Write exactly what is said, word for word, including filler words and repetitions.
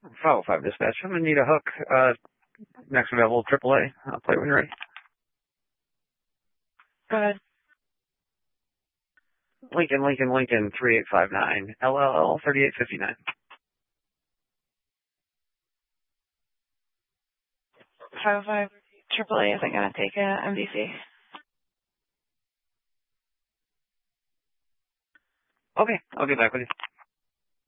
five oh five dispatch. I'm gonna need a hook. Uh, next available triple A. I'll play when you're ready. Go ahead. Lincoln, Lincoln, Lincoln, three eight five nine, L L L, thirty-eight fifty-nine. five oh five triple A isn't going to take a M D C. Okay, I'll get back with you.